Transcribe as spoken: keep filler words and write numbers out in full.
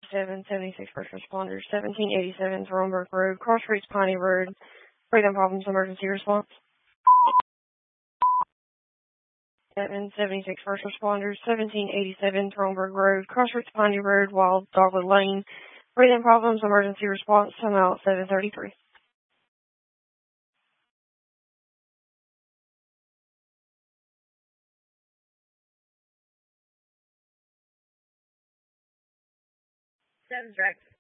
seven seventy-six first responders, seventeen eighty-seven Thornburg Road, Cross Streets, Piney Road, breathing problems, emergency response. seven seventy-six first responders, seventeen eighty-seven Thornburg Road, Cross Streets, Piney Road, Wild Dogwood Lane, breathing problems, emergency response, time out seven thirty-three. Seven direct.